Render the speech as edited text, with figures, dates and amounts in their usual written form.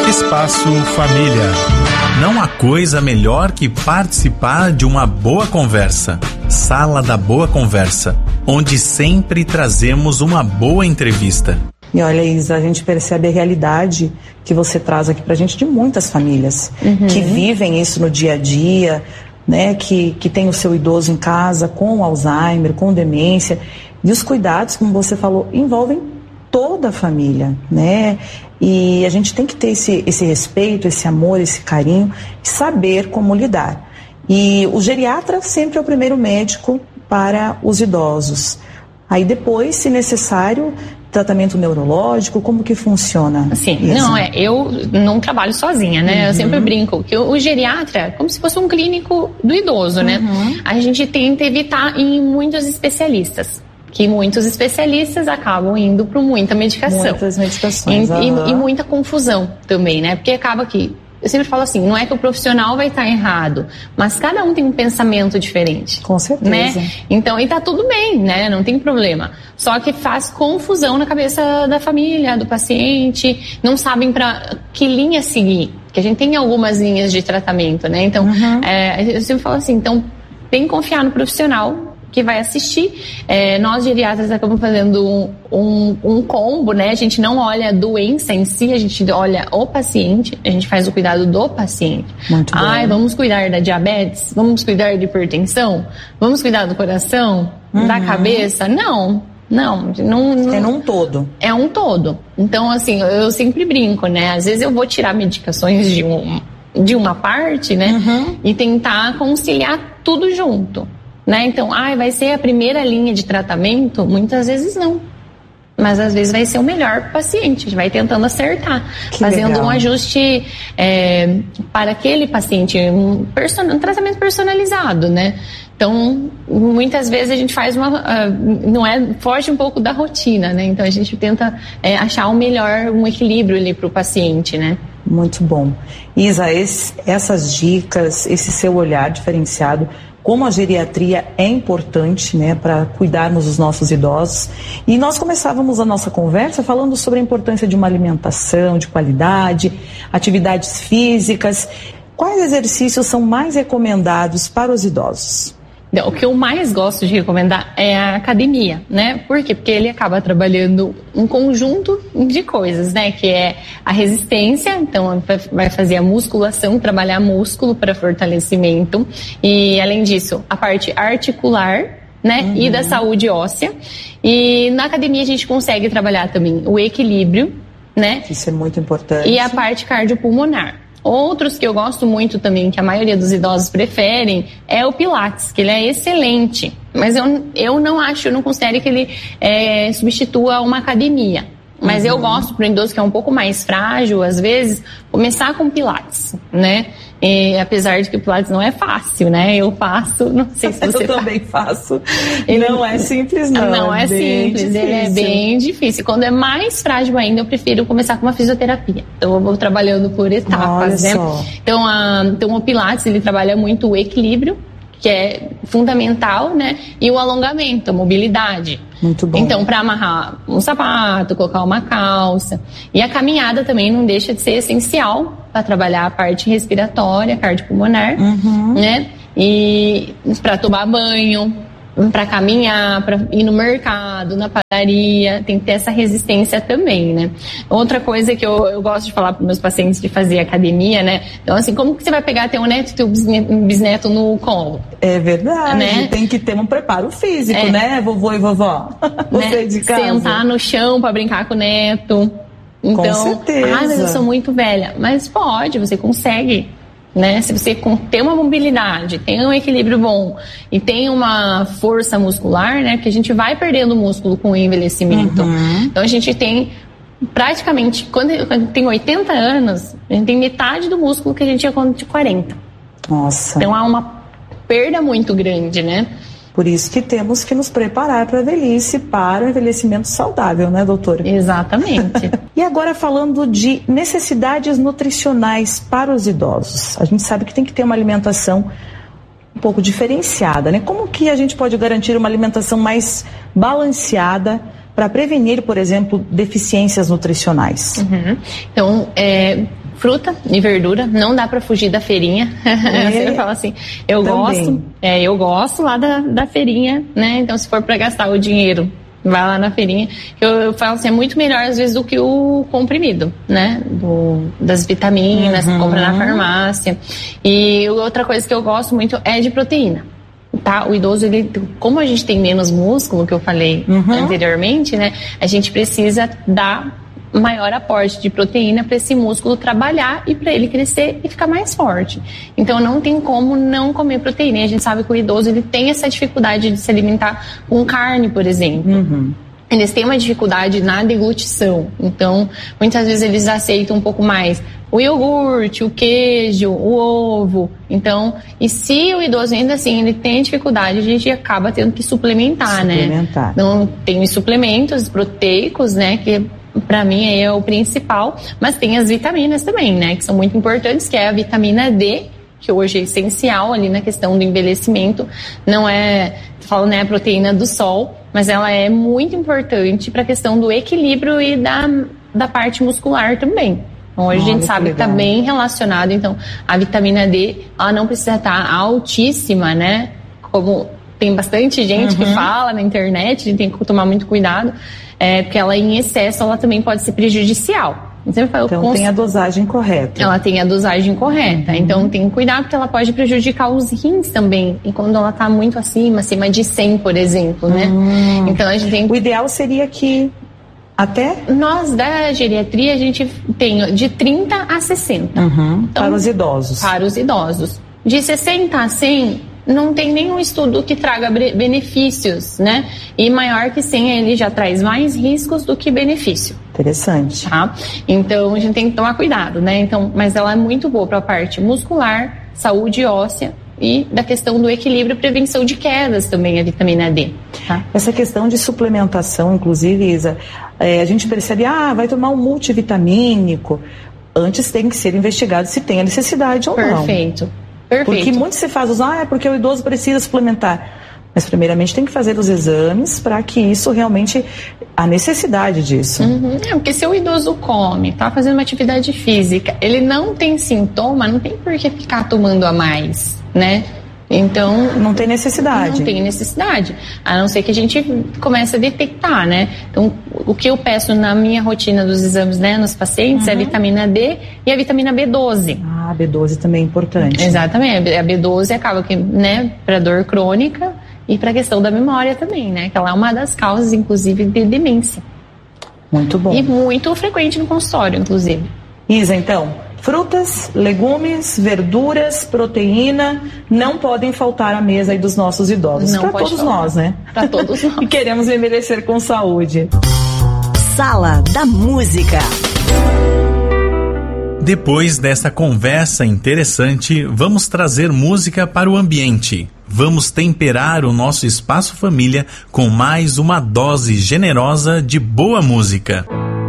Espaço Família. Não há coisa melhor que participar de uma boa conversa. Sala da Boa Conversa, onde sempre trazemos uma boa entrevista. E olha, Isa, a gente percebe a realidade que você traz aqui pra gente de muitas famílias que vivem isso no dia a dia, né? Que tem o seu idoso em casa com Alzheimer, com demência. E os cuidados, como você falou, envolvem toda a família, né? E a gente tem que ter esse respeito, esse amor, esse carinho e saber como lidar. E o geriatra sempre é o primeiro médico para os idosos. Aí depois, se necessário, tratamento neurológico, como que funciona? Sim, não, eu não trabalho sozinha, né? Eu sempre brinco que o geriatra é como se fosse um clínico do idoso, né? A gente tenta evitar em muitos especialistas. Que muitos especialistas acabam indo para muita medicação. Muitas medicações. E muita confusão também, né? Porque acaba que, eu sempre falo assim, não é que o profissional vai estar errado, mas cada um tem um pensamento diferente. Com certeza. Né? Então, e tá tudo bem, né? Não tem problema. Só que faz confusão na cabeça da família, do paciente, não sabem para que linha seguir. Porque a gente tem algumas linhas de tratamento, né? Então, eu sempre falo assim, então tem que confiar no profissional que vai assistir. Nós geriatras acabamos fazendo um combo, né? A gente não olha a doença em si, a gente olha o paciente, a gente faz o cuidado do paciente. Muito bom. Vamos cuidar da diabetes? Vamos cuidar de hipertensão? Vamos cuidar do coração? Da cabeça? Não. É num todo. É um todo. Então, assim, eu sempre brinco, né? Às vezes eu vou tirar medicações de uma parte, né? E tentar conciliar tudo junto. Né? Então, vai ser a primeira linha de tratamento? Muitas vezes não. Mas às vezes vai ser o melhor para o paciente. A gente vai tentando acertar, fazendo legal. Um ajuste para aquele paciente, um tratamento personalizado, né? Então, muitas vezes a gente faz foge um pouco da rotina, né? Então a gente tenta achar um equilíbrio ali para o paciente, né? Muito bom. Isa, essas dicas, esse seu olhar diferenciado, como a geriatria é importante, né, para cuidarmos dos nossos idosos. E nós começávamos a nossa conversa falando sobre a importância de uma alimentação de qualidade, atividades físicas. Quais exercícios são mais recomendados para os idosos? O que eu mais gosto de recomendar é a academia, né? Por quê? Porque ele acaba trabalhando um conjunto de coisas, né? Que é a resistência, então vai fazer a musculação, trabalhar músculo para fortalecimento. E, além disso, a parte articular, né? E da saúde óssea. E na academia a gente consegue trabalhar também o equilíbrio, né? Isso é muito importante. E a parte cardiopulmonar. Outros que eu gosto muito também, que a maioria dos idosos preferem, é o Pilates, que ele é excelente. Mas eu não considero que ele substitua uma academia. Mas eu gosto, para o idoso que é um pouco mais frágil, às vezes, começar com Pilates, né? E, apesar de que o Pilates não é fácil, né? Eu faço, não sei se você Eu também faço. Não é simples, não. Não é simples, difícil. Ele é bem difícil. Quando é mais frágil ainda, eu prefiro começar com uma fisioterapia. Então, eu vou trabalhando por etapas, né? Então, o Pilates, ele trabalha muito o equilíbrio, que é fundamental, né? E o alongamento, a mobilidade. Muito bom. Então, para amarrar um sapato, colocar uma calça. E a caminhada também não deixa de ser essencial para trabalhar a parte respiratória, cardiopulmonar, né? E para tomar banho, para caminhar, para ir no mercado, na padaria, tem que ter essa resistência também, né? Outra coisa que eu gosto de falar para meus pacientes de fazer academia, né? Então, assim, como que você vai pegar teu neto e teu bisneto no colo? É verdade, né? Tem que ter um preparo físico, né? Vovô e vovó, você de casa. Sentar no chão para brincar com o neto. Então, com certeza. Mas eu sou muito velha. Mas pode, você consegue. Né? Se você tem uma mobilidade, tem um equilíbrio bom e tem uma força muscular, né? Porque a gente vai perdendo músculo com o envelhecimento. Então a gente tem praticamente, quando tem 80 anos, a gente tem metade do músculo que a gente tinha quando tinha 40. Nossa. Então há uma perda muito grande, né? Por isso que temos que nos preparar para a velhice, para o envelhecimento saudável, né, doutora? Exatamente. E agora falando de necessidades nutricionais para os idosos. A gente sabe que tem que ter uma alimentação um pouco diferenciada, né? Como que a gente pode garantir uma alimentação mais balanceada para prevenir, por exemplo, deficiências nutricionais? Então, Fruta e verdura, não dá para fugir da feirinha. Você fala assim, eu gosto lá da feirinha, né? Então, se for para gastar o dinheiro, vai lá na feirinha. Eu falo assim, é muito melhor às vezes do que o comprimido, né? Das vitaminas, que compra na farmácia. E outra coisa que eu gosto muito é de proteína. Tá? O idoso, como a gente tem menos músculo, que eu falei anteriormente, né? A gente precisa dar maior aporte de proteína para esse músculo trabalhar e para ele crescer e ficar mais forte. Então não tem como não comer proteína. E a gente sabe que o idoso ele tem essa dificuldade de se alimentar com carne, por exemplo. Eles têm uma dificuldade na deglutição. Então, muitas vezes eles aceitam um pouco mais o iogurte, o queijo, o ovo. Então, e se o idoso ainda assim ele tem dificuldade, a gente acaba tendo que suplementar, né? Então, tem os suplementos proteicos, né? Que para mim é o principal, mas tem as vitaminas também, né, que são muito importantes, que é a vitamina D, que hoje é essencial ali na questão do envelhecimento. Não é, falo, né, a proteína do sol, mas ela é muito importante para a questão do equilíbrio e da parte muscular também. Então, hoje a gente sabe que está bem relacionado, então a vitamina D, ela não precisa estar altíssima, né, como tem bastante gente que fala na internet, a gente tem que tomar muito cuidado, porque ela em excesso, ela também pode ser prejudicial. Então tem a dosagem correta. Ela tem a dosagem correta, então tem que cuidar porque ela pode prejudicar os rins também, e quando ela está muito acima de 100, por exemplo, né? Então a gente tem... O ideal seria que até... Nós da geriatria, a gente tem de 30 a 60. Então, para os idosos. Para os idosos. De 60 a 100... não tem nenhum estudo que traga benefícios, né? E maior que 100, ele já traz mais riscos do que benefício. Interessante. Tá? Então, a gente tem que tomar cuidado, né? Então, mas ela é muito boa para a parte muscular, saúde óssea e da questão do equilíbrio e prevenção de quedas também, a vitamina D. Tá? Essa questão de suplementação, inclusive, Isa, a gente percebe, vai tomar um multivitamínico. Antes tem que ser investigado se tem a necessidade ou não. Perfeito. Porque muito se faz é porque o idoso precisa suplementar. Mas primeiramente tem que fazer os exames para que isso realmente, a necessidade disso. Porque se o idoso come, tá fazendo uma atividade física, ele não tem sintoma, não tem por que ficar tomando a mais, né? Então... Não tem necessidade. Não tem necessidade. A não ser que a gente comece a detectar, né? Então, o que eu peço na minha rotina dos exames, né, nos pacientes, é a vitamina D e a vitamina B12. A B12 também é importante. Exatamente. A B12 acaba que, né, para dor crônica e para a questão da memória também, né? Que ela é uma das causas, inclusive, de demência. Muito bom. E muito frequente no consultório, inclusive. Isa, então, frutas, legumes, verduras, proteína não podem faltar à mesa aí dos nossos idosos. Para todos nós, né? Para todos nós. E queremos envelhecer com saúde. Sala da Música. Depois dessa conversa interessante, vamos trazer música para o ambiente. Vamos temperar o nosso espaço família com mais uma dose generosa de boa música.